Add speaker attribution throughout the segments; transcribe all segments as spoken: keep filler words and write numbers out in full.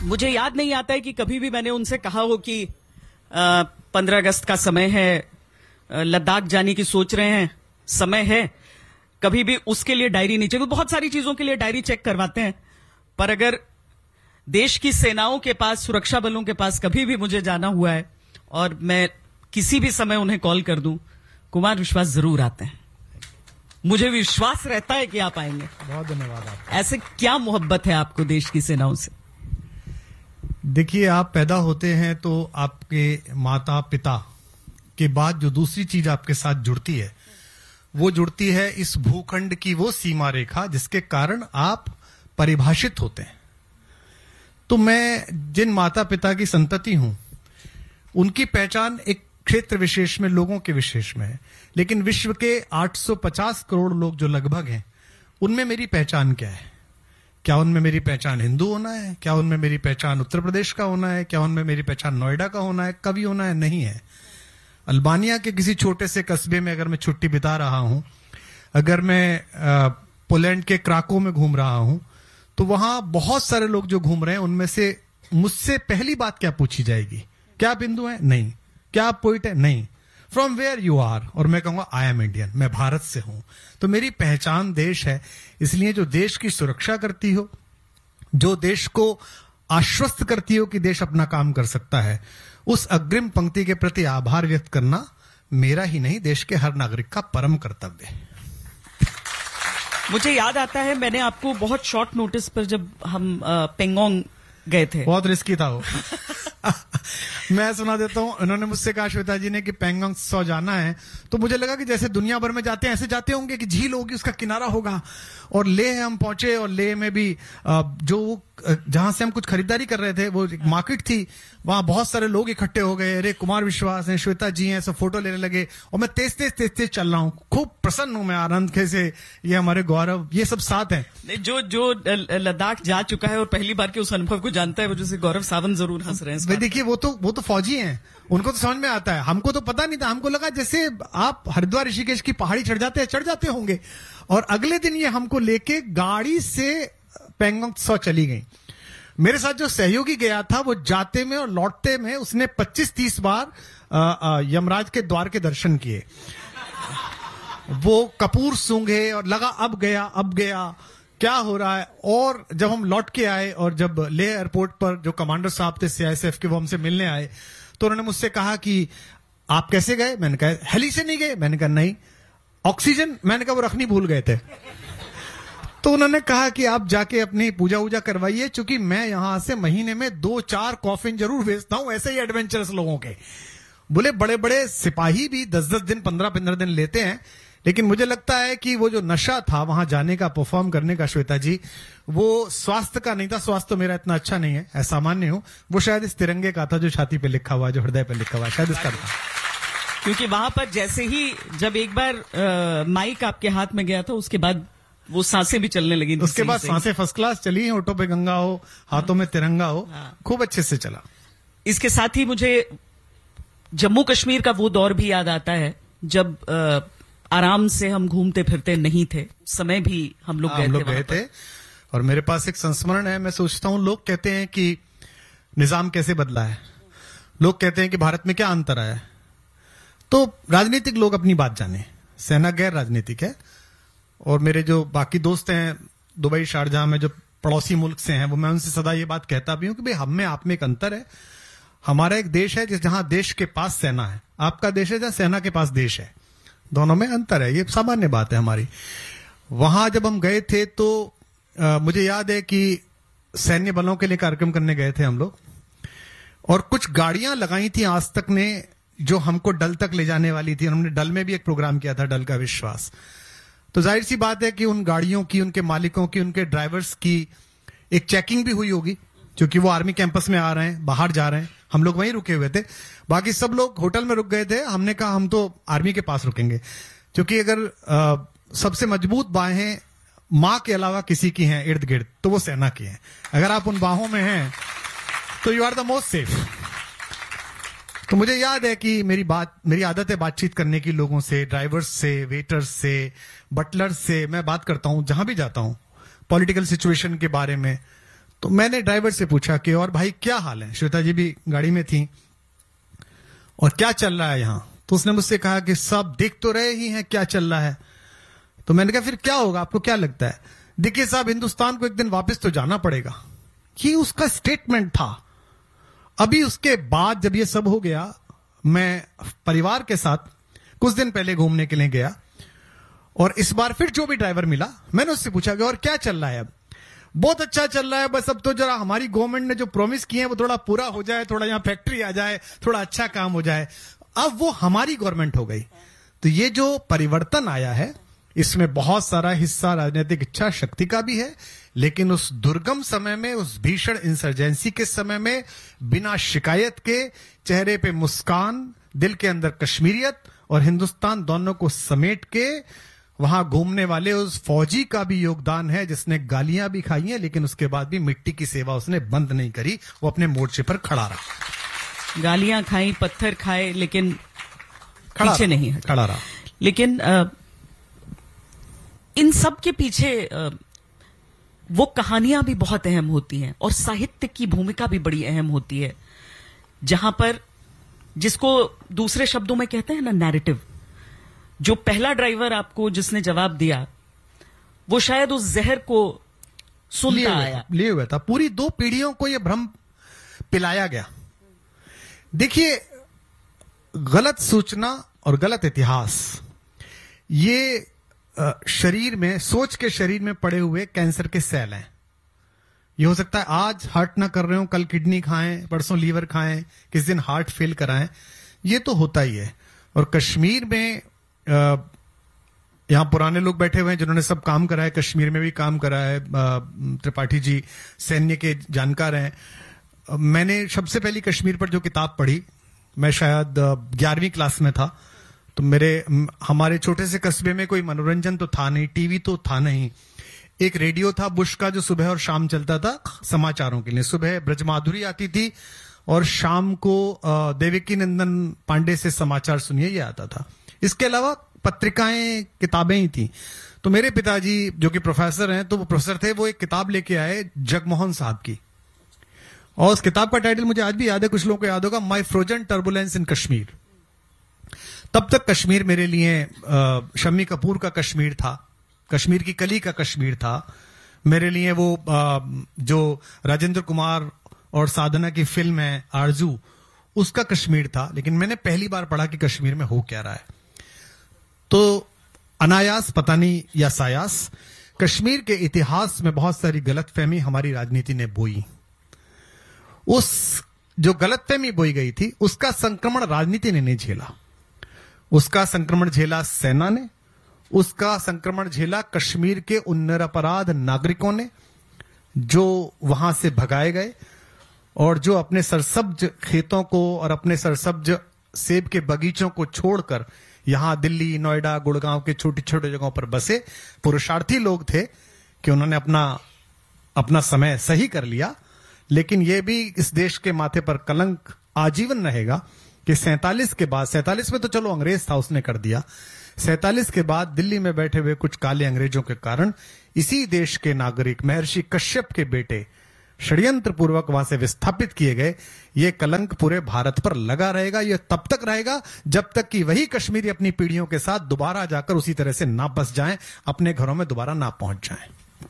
Speaker 1: मुझे याद नहीं आता है कि कभी भी मैंने उनसे कहा हो कि पंद्रह अगस्त का समय है, लद्दाख जाने की सोच रहे हैं, समय है। कभी भी उसके लिए डायरी नहीं चाहिए। बहुत सारी चीजों के लिए डायरी चेक करवाते हैं, पर अगर देश की सेनाओं के पास, सुरक्षा बलों के पास कभी भी मुझे जाना हुआ है और मैं किसी भी समय उन्हें कॉल कर दूं, कुमार विश्वास जरूर आते हैं। मुझे विश्वास रहता है कि आप आएंगे।
Speaker 2: बहुत धन्यवाद आपका।
Speaker 1: ऐसे क्या मोहब्बत है आपको देश की सेनाओं से?
Speaker 2: देखिए, आप पैदा होते हैं तो आपके माता पिता के बाद जो दूसरी चीज आपके साथ जुड़ती है, वो जुड़ती है इस भूखंड की वो सीमा रेखा जिसके कारण आप परिभाषित होते हैं। तो मैं जिन माता पिता की संतति हूं, उनकी पहचान एक क्षेत्र विशेष में, लोगों के विशेष में है, लेकिन विश्व के आठ सौ पचास करोड़ लोग जो लगभग हैं, उनमें मेरी पहचान क्या है? क्या उनमें मेरी पहचान हिंदू होना है? क्या उनमें मेरी पहचान उत्तर प्रदेश का होना है? क्या उनमें मेरी पहचान नोएडा का होना है, कभी होना है? नहीं है। अल्बानिया के किसी छोटे से कस्बे में अगर मैं छुट्टी बिता रहा हूं, अगर मैं पोलैंड के क्राको में घूम रहा हूं, तो वहां बहुत सारे लोग जो घूम रहे हैं, उनमें से मुझसे पहली बात क्या पूछी जाएगी? क्या आप हिंदू हैं? नहीं। क्या आप पोइट है? नहीं। From where you are? और मैं कहूंगा आई एम इंडियन, मैं भारत से हूं। तो मेरी पहचान देश है। इसलिए जो देश की सुरक्षा करती हो, जो देश को आश्वस्त करती हो कि देश अपना काम कर सकता है, उस अग्रिम पंक्ति के प्रति आभार व्यक्त करना मेरा ही नहीं, देश के हर नागरिक का परम कर्तव्य है।
Speaker 1: मुझे याद आता है, मैंने आपको बहुत शॉर्ट नोटिस पर, जब हम पेंगोंग गए थे,
Speaker 2: बहुत रिस्की था वो। मैं सुना देता हूं। उन्होंने मुझसे कहा, श्वेता जी ने, कि पेंगोंग सौ जाना है, तो मुझे लगा कि जैसे दुनिया भर में जाते हैं ऐसे जाते होंगे कि झील होगी, उसका किनारा होगा। और लेह हम पहुंचे, और लेह में भी जो जहां से हम कुछ खरीदारी कर रहे थे, वो एक मार्केट थी, वहां बहुत सारे लोग इकट्ठे हो गए। अरे कुमार विश्वास हैं, श्वेता जी हैं, सब फोटो लेने लगे। और मैं तेज तेज तेज तेज चल रहा हूँ, खूब प्रसन्न हूं मैं, आनंद कैसे, ये हमारे गौरव, ये सब साथ हैं।
Speaker 1: जो जो लद्दाख जा चुका है और पहली बार के उस अनुभव को जानता है, वजह से गौरव सावंत जरूर हंस रहे हैं।
Speaker 2: देखिए, वो तो वो तो फौजी हैं, उनको तो समझ में आता है, हमको तो पता नहीं था। हमको लगा जैसे आप हरिद्वार ऋषिकेश की पहाड़ी चढ़ जाते हैं, चढ़ जाते होंगे। और अगले दिन ये हमको लेके गाड़ी से पेंगोंग सौ चली गई। मेरे साथ जो सहयोगी गया था, वो जाते में और लौटते में उसने पच्चीस तीस बार आ, आ, यमराज के द्वार के दर्शन किए। वो कपूर सूंघे और लगा अब गया, अब गया, क्या हो रहा है। और जब हम लौट के आए और जब लेह एयरपोर्ट पर जो कमांडर साहब थे सीआईएसएफ के, वो हमसे मिलने आए, तो उन्होंने मुझसे कहा कि आप कैसे गए? मैंने कहा हेली से नहीं गए। मैंने कहा नहीं। ऑक्सीजन? मैंने कहा वो रखनी भूल गए थे। तो उन्होंने कहा कि आप जाके अपनी पूजा वूजा करवाइए, क्योंकि मैं यहां से महीने में दो चार कॉफिन जरूर भेजता हूं ऐसे ही एडवेंचरस लोगों के। बोले बड़े बड़े सिपाही भी दस दस दिन पंद्रह पंद्रह दिन लेते हैं, लेकिन मुझे लगता है कि वो जो नशा था वहां जाने का, परफॉर्म करने का, श्वेता जी, वो स्वास्थ्य का नहीं था। स्वास्थ्य तो मेरा इतना अच्छा नहीं है, असामान्य हूं। वो शायद इस तिरंगे का था जो छाती पे लिखा हुआ, जो हृदय पे लिखा हुआ, शायद इसका था।
Speaker 1: क्योंकि वहां पर जैसे ही, जब एक बार आ, माइक आपके हाथ में गया था, उसके बाद वो सांसें भी चलने लगी।
Speaker 2: उसके बाद सांसें फर्स्ट क्लास चली, होठों पे गंगा हो, हाथों में तिरंगा हो, खूब अच्छे से चला।
Speaker 1: इसके साथ ही मुझे जम्मू कश्मीर का वो दौर भी याद आता है, जब आ, आराम से हम घूमते फिरते नहीं थे, समय भी हम लोग गए,
Speaker 2: लोग गए थे। और मेरे पास एक संस्मरण है। मैं सोचता हूं, लोग कहते हैं कि निजाम कैसे बदला है, लोग कहते हैं कि भारत में क्या अंतर आया है। तो राजनीतिक लोग अपनी बात जाने, सेना गैर राजनीतिक है। और मेरे जो बाकी दोस्त हैं दुबई, शारजाह में, जो पड़ोसी मुल्क से हैं, वो मैं उनसे सदा ये बात कहता भी हूं कि भाई हम में आप में एक अंतर है। हमारा एक देश है जहां देश के पास सेना है, आपका देश है जहां सेना के पास देश है। दोनों में अंतर है, ये सामान्य बात है हमारी। वहां जब हम गए थे तो आ, मुझे याद है कि सैन्य बलों के लिए कार्यक्रम करने गए थे हम लोग, और कुछ गाड़ियां लगाई थी आज तक ने जो हमको डल तक ले जाने वाली थी। हमने डल में भी एक प्रोग्राम किया था, डल का विश्वास। तो जाहिर सी बात है कि उन गाड़ियों की, उनके मालिकों की, उनके ड्राइवर्स की एक चेकिंग भी हुई होगी, क्योंकि वो आर्मी कैंपस में आ रहे हैं, बाहर जा रहे हैं। हम लोग वहीं रुके हुए थे, बाकी सब लोग होटल में रुक गए थे। हमने कहा हम तो आर्मी के पास रुकेंगे, क्योंकि अगर आ, सबसे मजबूत बाहें मां के अलावा किसी की हैं इर्द गिर्द, तो वो सेना की हैं। अगर आप उन बाहों में हैं तो you are the most safe. तो मुझे याद है कि मेरी बात, मेरी आदत है बातचीत करने की, लोगों से, ड्राइवर्स से, वेटर्स से, बटलर से मैं बात करता हूं जहां भी जाता हूं, पॉलिटिकल सिचुएशन के बारे में। तो मैंने ड्राइवर से पूछा कि और भाई क्या हाल है, श्वेता जी भी गाड़ी में थी, और क्या चल रहा है यहां। तो उसने मुझसे कहा कि सब देख तो रहे ही हैं क्या चल रहा है। तो मैंने कहा फिर क्या होगा, आपको क्या लगता है। देखिए साहब, हिंदुस्तान को एक दिन वापस तो जाना पड़ेगा, ये उसका स्टेटमेंट था। अभी उसके बाद जब ये सब हो गया, मैं परिवार के साथ कुछ दिन पहले घूमने के लिए गया, और इस बार फिर जो भी ड्राइवर मिला मैंने उससे पूछा कि और क्या चल रहा है। अब बहुत अच्छा चल रहा है, बस अब तो जरा हमारी गवर्नमेंट ने जो प्रॉमिस किए हैं वो थोड़ा पूरा हो जाए, थोड़ा यहाँ फैक्ट्री आ जाए, थोड़ा अच्छा काम हो जाए। अब वो हमारी गवर्नमेंट हो गई। तो ये जो परिवर्तन आया है, इसमें बहुत सारा हिस्सा राजनीतिक इच्छा शक्ति का भी है, लेकिन उस दुर्गम समय में, उस भीषण इंसर्जेंसी के समय में, बिना शिकायत के चेहरे पे मुस्कान, दिल के अंदर कश्मीरियत और हिंदुस्तान दोनों को समेट के वहां घूमने वाले उस फौजी का भी योगदान है, जिसने गालियां भी खाई हैं, लेकिन उसके बाद भी मिट्टी की सेवा उसने बंद नहीं करी, वो अपने मोर्चे पर खड़ा रहा।
Speaker 1: गालियां खाई, पत्थर खाए, लेकिन पीछे नहीं हटा,
Speaker 2: खड़ा रहा।
Speaker 1: लेकिन आ, इन सब के पीछे आ, वो कहानियां भी बहुत अहम होती हैं, और साहित्य की भूमिका भी बड़ी अहम होती है, जहां पर जिसको दूसरे शब्दों में कहते हैं ना, नैरेटिव। जो पहला ड्राइवर आपको जिसने जवाब दिया, वो शायद उस जहर को सुनता आया,
Speaker 2: लिए हुआ था। पूरी दो पीढ़ियों को यह भ्रम पिलाया गया। देखिए, गलत सूचना और गलत इतिहास, ये शरीर में, सोच के शरीर में पड़े हुए कैंसर के सेल हैं। ये हो सकता है आज हार्ट ना कर रहे हो, कल किडनी खाएं, परसों लीवर खाएं, किस दिन हार्ट फेल कराएं, ये तो होता ही है। और कश्मीर में यहां पुराने लोग बैठे हुए हैं जिन्होंने सब काम करा है, कश्मीर में भी काम करा है। त्रिपाठी जी सैन्य के जानकार हैं। मैंने सबसे पहली कश्मीर पर जो किताब पढ़ी, मैं शायद ग्यारहवीं क्लास में था। तो मेरे हमारे छोटे से कस्बे में कोई मनोरंजन तो था नहीं, टीवी तो था नहीं। एक रेडियो था बुश का, जो सुबह और शाम चलता था समाचारों के लिए। सुबह ब्रजमाधुरी आती थी और शाम को देवकी नंदन पांडे से समाचार सुनिए, ये आता था। इसके अलावा पत्रिकाएं, किताबें ही थी। तो मेरे पिताजी जो कि प्रोफेसर हैं, तो वो प्रोफेसर थे, वो एक किताब लेके आए जगमोहन साहब की, और उस किताब का टाइटल मुझे आज भी याद है, कुछ लोगों को याद होगा, माई फ्रोजन टर्बुलेंस इन कश्मीर। तब तक कश्मीर मेरे लिए शम्मी कपूर का कश्मीर था, कश्मीर की कली का कश्मीर था। मेरे लिए वो जो राजेंद्र कुमार और साधना की फिल्म है आरजू, उसका कश्मीर था। लेकिन मैंने पहली बार पढ़ा कि कश्मीर में हो क्या रहा है। तो अनायास, पता नहीं या सायास, कश्मीर के इतिहास में बहुत सारी गलतफहमी हमारी राजनीति ने बोई। उस जो गलतफहमी बोई गई थी, उसका संक्रमण राजनीति ने नहीं झेला। उसका संक्रमण झेला सेना ने, उसका संक्रमण झेला कश्मीर के उन निरपराध नागरिकों ने जो वहां से भगाए गए, और जो अपने सरसब्ज खेतों को और अपने सरसब्ज सेब के बगीचों को छोड़कर यहां दिल्ली, नोएडा, गुड़गांव के छोटी छोटी जगहों पर बसे पुरुषार्थी लोग थे कि उन्होंने अपना अपना समय सही कर लिया। लेकिन यह भी इस देश के माथे पर कलंक आजीवन रहेगा कि सैंतालीस के बाद, सैंतालीस में तो चलो अंग्रेज था, उसने कर दिया, सैंतालीस के बाद दिल्ली में बैठे हुए कुछ काले अंग्रेजों के कारण इसी देश के नागरिक महर्षि कश्यप के बेटे षड्यंत्र पूर्वक वहां से विस्थापित किए गए। ये कलंक पूरे भारत पर लगा रहेगा। ये तब तक रहेगा जब तक कि वही कश्मीरी अपनी पीढ़ियों के साथ दोबारा जाकर उसी तरह से ना बस जाएं, अपने घरों में दोबारा ना पहुंच जाएं।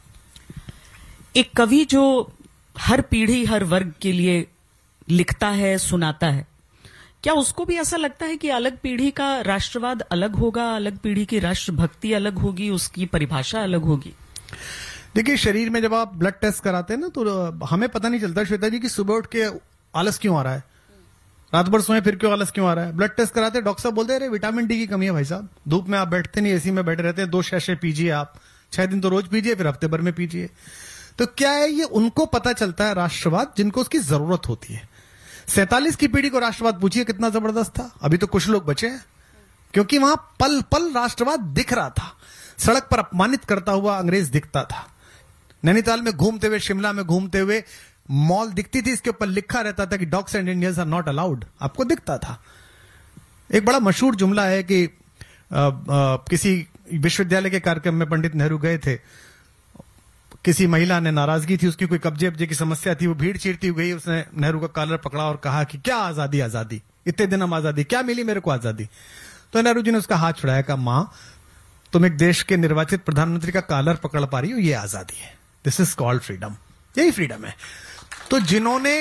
Speaker 1: एक कवि जो हर पीढ़ी, हर वर्ग के लिए लिखता है, सुनाता है, क्या उसको भी ऐसा लगता है कि अलग पीढ़ी का राष्ट्रवाद अलग होगा, अलग पीढ़ी की राष्ट्रभक्ति अलग होगी, उसकी परिभाषा अलग होगी?
Speaker 2: देखिए, शरीर में जब आप ब्लड टेस्ट कराते हैं ना, तो हमें पता नहीं चलता श्वेता जी कि सुबह उठ के आलस क्यों आ रहा है, रात भर सोए फिर क्यों आलस क्यों आ रहा है। ब्लड टेस्ट कराते हैं, डॉक्टर साहब बोलते हैं विटामिन डी की कमी है भाई साहब, धूप में आप बैठते नहीं, एसी में बैठे रहते हैं, दो शैशे पीजिए, आप छह दिन तो रोज पीजिए, फिर हफ्ते भर में पीजिए। तो क्या है, ये उनको पता चलता है राष्ट्रवाद जिनको उसकी जरूरत होती है। सैंतालीस की पीढ़ी को राष्ट्रवाद पूछिए कितना जबरदस्त था। अभी तो कुछ लोग बचे हैं, क्योंकि वहां पल पल राष्ट्रवाद दिख रहा था। सड़क पर अपमानित करता हुआ अंग्रेज दिखता था, नैनीताल में घूमते हुए, शिमला में घूमते हुए मॉल दिखती थी, इसके ऊपर लिखा रहता था कि dogs and Indians are not allowed, आपको दिखता था। एक बड़ा मशहूर जुमला है कि आ, आ, किसी विश्वविद्यालय के कार्यक्रम में पंडित नेहरू गए थे, किसी महिला ने नाराजगी थी, उसकी कोई कब्जे अब्जे की समस्या थी, वो भीड़ चीरती हुई गई, उसने नेहरू का कॉलर पकड़ा और कहा कि क्या आजादी आजादी, इतने दिन हम आजादी, क्या मिली मेरे को आजादी। तो नेहरू जी ने उसका हाथ छुड़ाया, कहा मां तुम एक देश के निर्वाचित प्रधानमंत्री का कॉलर पकड़ पा रही हो, ये आजादी है, दिस इज कॉल्ड फ्रीडम, यही फ्रीडम है। तो जिन्होंने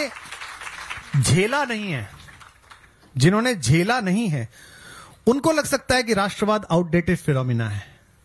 Speaker 2: झेला नहीं है, जिन्होंने झेला नहीं है, उनको लग सकता है कि राष्ट्रवाद आउटडेटेड फिनोमिना है,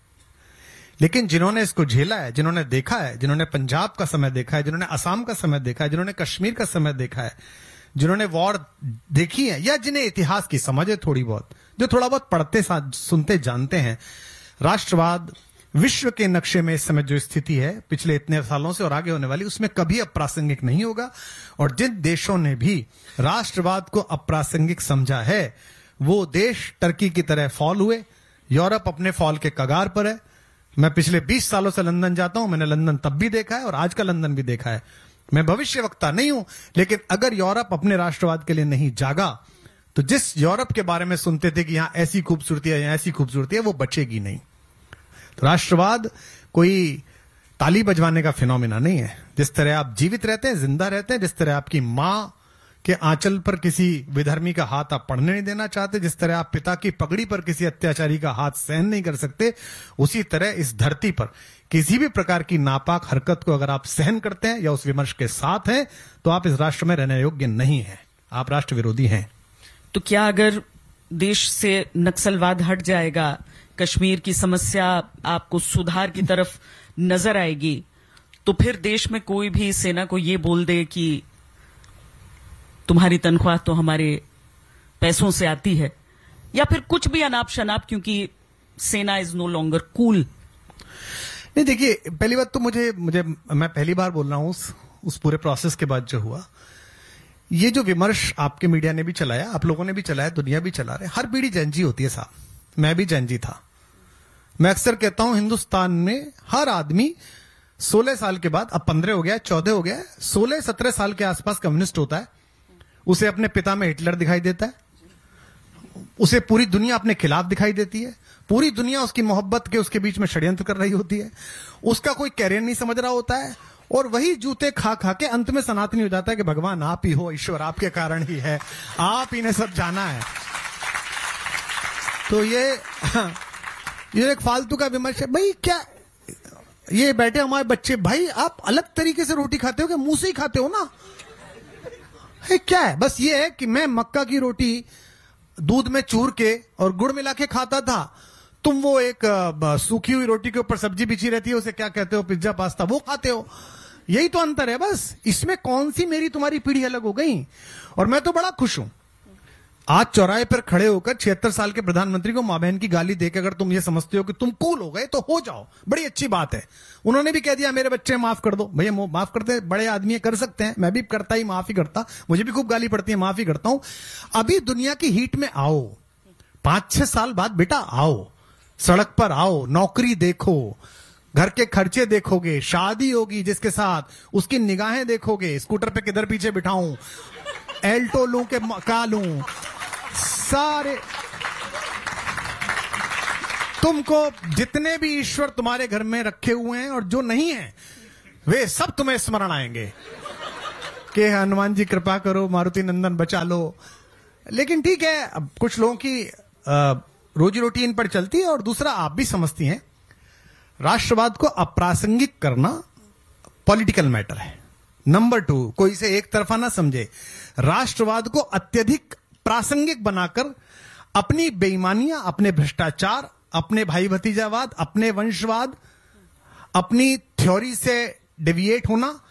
Speaker 2: लेकिन जिन्होंने इसको झेला है, जिन्होंने देखा है, जिन्होंने पंजाब का समय देखा है, जिन्होंने असम का समय देखा है, जिन्होंने कश्मीर का समय देखा है, जिन्होंने वॉर देखी है, या जिन्हें इतिहास की समझ है थोड़ी बहुत, जो थोड़ा बहुत पढ़ते सुनते जानते हैं, राष्ट्रवाद विश्व के नक्शे में इस समय जो स्थिति है पिछले इतने सालों से और आगे होने वाली, उसमें कभी अप्रासंगिक नहीं होगा। और जिन देशों ने भी राष्ट्रवाद को अप्रासंगिक समझा है, वो देश टर्की की तरह फॉल हुए। यूरोप अपने फॉल के कगार पर है। मैं पिछले बीस सालों से लंदन जाता हूं, मैंने लंदन तब भी देखा है और आज का लंदन भी देखा है। मैं भविष्यवक्ता नहीं हूं, लेकिन अगर यूरोप अपने राष्ट्रवाद के लिए नहीं जागा, तो जिस यूरोप के बारे में सुनते थे कि यहां ऐसी खूबसूरती है, यहां ऐसी खूबसूरती है, वो बचेगी नहीं। तो राष्ट्रवाद कोई ताली बजवाने का फिनोमिना नहीं है। जिस तरह आप जीवित रहते हैं, जिंदा रहते हैं, जिस तरह आपकी मां के आंचल पर किसी विधर्मी का हाथ आप पड़ने नहीं देना चाहते, जिस तरह आप पिता की पगड़ी पर किसी अत्याचारी का हाथ सहन नहीं कर सकते, उसी तरह इस धरती पर किसी भी प्रकार की नापाक हरकत को अगर आप सहन करते हैं या उस विमर्श के साथ हैं, तो आप इस राष्ट्र में रहने योग्य नहीं है, आप राष्ट्र विरोधी हैं।
Speaker 1: तो क्या अगर देश से नक्सलवाद हट जाएगा, कश्मीर की समस्या आपको सुधार की तरफ नजर आएगी, तो फिर देश में कोई भी सेना को ये बोल दे कि तुम्हारी तनख्वाह तो हमारे पैसों से आती है, या फिर कुछ भी अनाप शनाप, क्योंकि सेना इज नो लॉन्गर कूल?
Speaker 2: नहीं, देखिए, पहली बात तो मुझे मुझे मैं पहली बार बोल रहा हूं उस उस पूरे प्रोसेस के बाद जो हुआ, ये जो विमर्श आपके मीडिया ने भी चलाया, आप लोगों ने भी चलाया, दुनिया भी चला रहे, हर पीढ़ी जंजी होती है साहब, मैं भी जंजी था। मैं अक्सर कहता हूं हिंदुस्तान में हर आदमी सोलह साल के बाद, अब पंद्रह हो गया, चौदह हो गया, सोलह सत्रह साल के आसपास कम्युनिस्ट होता है। उसे अपने पिता में हिटलर दिखाई देता है, उसे पूरी दुनिया अपने खिलाफ दिखाई देती है, पूरी दुनिया उसकी मोहब्बत के उसके बीच में षड्यंत्र कर रही होती है, उसका कोई कैरियर नहीं समझ रहा होता है, और वही जूते खा खा के अंत में सनातनी हो जाता है कि भगवान आप ही हो, ईश्वर आपके कारण ही है, आप ही ने सब जाना है। तो ये ये एक फालतू का विमर्श है। भाई क्या ये बैठे हमारे बच्चे, भाई आप अलग तरीके से रोटी खाते हो क्या? मुंह से ही खाते हो ना? है क्या है? बस ये है कि मैं मक्का की रोटी दूध में चूर के और गुड़ मिला के खाता था, तुम वो एक सूखी हुई रोटी के ऊपर सब्जी बिछी रहती है, उसे क्या कहते हो, पिज्जा पास्ता, वो खाते हो। यही तो अंतर है बस, इसमें कौन सी मेरी तुम्हारी पीढ़ी अलग हो गई। और मैं तो बड़ा खुश हूं, आज चौराहे पर खड़े होकर छिहत्तर साल के प्रधानमंत्री को मां बहन की गाली देकर अगर तुम ये समझते हो कि तुम कूल हो गए तो हो जाओ, बड़ी अच्छी बात है। उन्होंने भी कह दिया मेरे बच्चे माफ कर दो, भैया माफ करते, बड़े आदमी कर सकते हैं, मैं भी करता ही माफ ही करता, मुझे भी खूब गाली पड़ती है, माफ ही करता हूं। अभी दुनिया की हीट में आओ, पांच छह साल बाद बेटा आओ, सड़क पर आओ, नौकरी देखो, घर के खर्चे देखोगे, शादी होगी जिसके साथ, उसकी निगाहें देखोगे, स्कूटर पे किधर पीछे बिठाऊं, एल्टो लूं के का लूं, सारे तुमको जितने भी ईश्वर तुम्हारे घर में रखे हुए हैं और जो नहीं है, वे सब तुम्हें स्मरण आएंगे कि हनुमान जी कृपा करो, मारुति नंदन बचा लो। लेकिन ठीक है, अब कुछ लोगों की रोजी रोटी इन पर चलती है, और दूसरा आप भी समझती हैं राष्ट्रवाद को अप्रासंगिक करना पॉलिटिकल मैटर है। नंबर टू, कोई इसे एक तरफा ना समझे, राष्ट्रवाद को अत्यधिक प्रासंगिक बनाकर अपनी बेईमानियां, अपने भ्रष्टाचार, अपने भाई भतीजावाद, अपने वंशवाद, अपनी थ्योरी से डेविएट होना,